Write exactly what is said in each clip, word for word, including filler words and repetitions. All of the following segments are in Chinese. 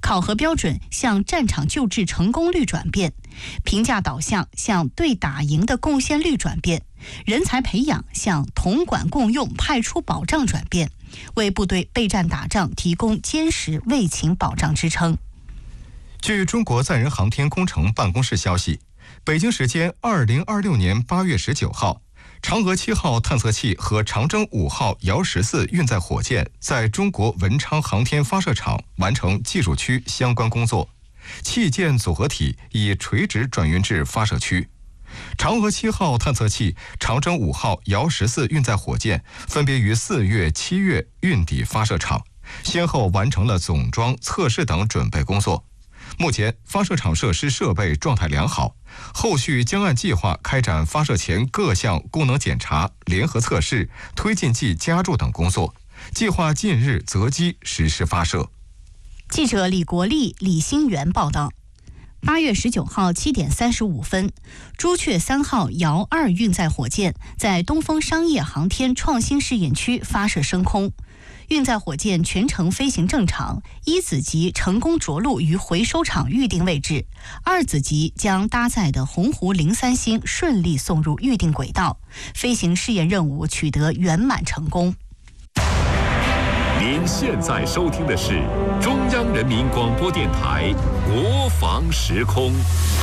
考核标准向战场救治成功率转变，评价导向向对打赢的贡献率转变，人才培养向统管共用派出保障转变，为部队备战打仗提供坚实卫勤保障支撑。 据中国载人航天工程办公室消息，北京时间二零二六年八月十九号，嫦娥七号探测器和长征五号遥十四运载火箭在中国文昌航天发射场完成技术区相关工作，器件组合体已垂直转运至发射区。嫦娥七号探测器、长征五号遥十四运载火箭分别于四月、七月运抵发射场，先后完成了总装、测试等准备工作。目前发射场设施设备状态良好，后续将按计划开展发射前各项功能检查、联合测试、推进剂加注等工作，计划近日择机实施发射。 记者李国立、李新元报道。八月十九号七点三十五分，朱雀三号遥二运载火箭在东风商业航天创新试验区发射升空。运载火箭全程飞行正常，一子级成功着陆于回收场预定位置，二子级将搭载的鸿鹄零三星顺利送入预定轨道，飞行试验任务取得圆满成功。 您现在收听的是中央人民广播电台国防时空。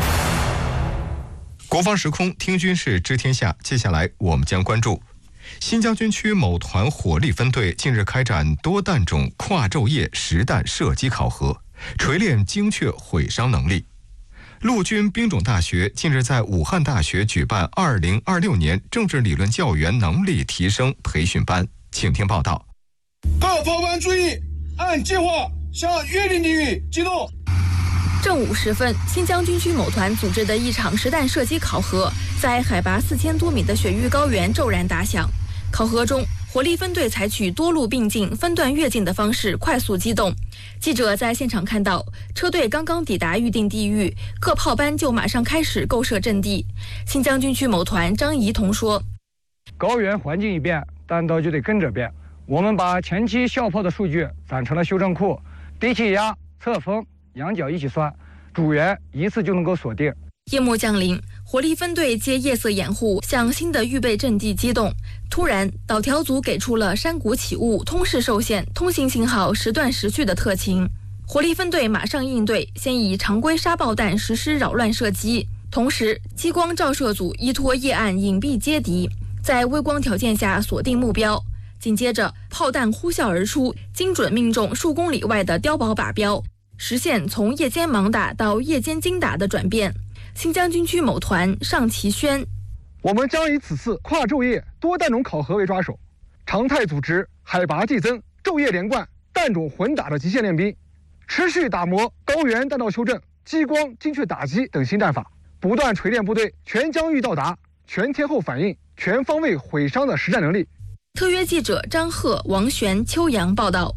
国防时空，听军事知天下。接下来我们将关注新疆军区某团火力分队近日开展多弹种跨昼夜实弹射击考核，锤炼精确毁伤能力。陆军兵种大学近日在武汉大学举办二零二六年政治理论教员能力提升培训班，请听报道。 各炮班注意，按计划向约定地域机动。 正午时分，新疆军区某团组织的一场实弹射击考核，在海拔四千多米的雪域高原骤然打响。考核中，火力分队采取多路并进、分段跃进的方式快速机动。记者在现场看到，车队刚刚抵达预定地域，各炮班就马上开始构设阵地。新疆军区某团张怡彤说：“ 高原环境一变，弹道就得跟着变。我们把前期校炮的数据攒成了修正库，低气压、侧风、仰角一起算，主源一次就能够锁定。” 夜幕降临，火力分队借夜色掩护，向新的预备阵地机动。突然，导调组给出了山谷起雾、通视受限、通信信号时断时续的特情。火力分队马上应对，先以常规沙爆弹实施扰乱射击，同时激光照射组依托夜暗隐蔽接敌，在微光条件下锁定目标。紧接着，炮弹呼啸而出，精准命中数公里外的碉堡靶标，实现从夜间盲打到夜间精打的转变。新疆军区某团尚其轩：“ 我们将以此次跨昼夜多弹种考核为抓手，常态组织海拔递增、昼夜连贯、弹种混打的极限练兵，持续打磨高原弹道修正、激光精确打击等新战法，不断锤炼部队全疆域到达、全天候反应、全方位毁伤的实战能力。” 特约记者张贺、王璇、邱阳报道。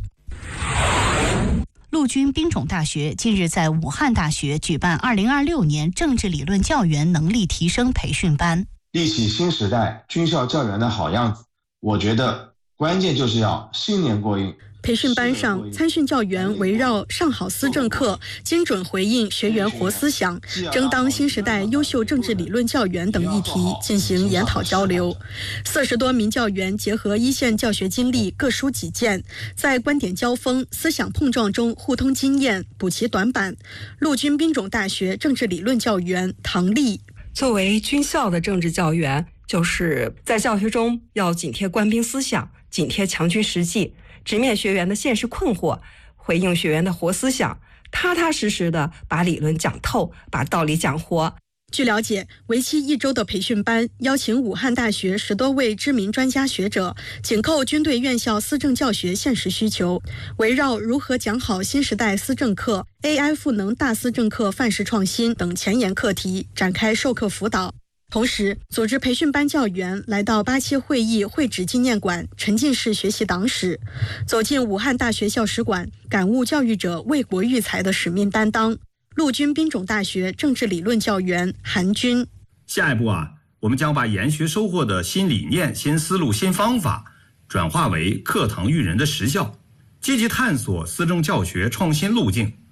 陆军兵种大学近日在武汉大学举办二零二六年政治理论教员能力提升培训班， 立起新时代军校教员的好样子。我觉得关键就是要信念过硬。 培训班上，参训教员围绕上好思政课，精准回应学员活思想，争当新时代优秀政治理论教员等议题进行研讨交流。四十多名教员结合一线教学经历，各抒己见，在观点交锋、思想碰撞中互通经验，补齐短板。陆军兵种大学政治理论教员唐丽：“ 作为军校的政治教员，就是在教学中要紧贴官兵思想，紧贴强军实际，直面学员的现实困惑，回应学员的活思想，踏踏实实的把理论讲透，把道理讲活。” 据了解，为期一周的培训班邀请武汉大学十多位知名专家学者，紧扣军队院校思政教学现实需求，围绕如何讲好新时代思政课、A I 赋能大思政课范式创新等前沿课题展开授课辅导。同时，组织培训班教员来到八七会议会址纪念馆沉浸式学习党史，走进武汉大学校史馆，感悟教育者为国育才的使命担当。陆军兵种大学政治理论教员韩军：“ 下一步啊，我们将把研学收获的新理念、新思路、新方法，转化为课堂育人的实效，积极探索思政教学创新路径，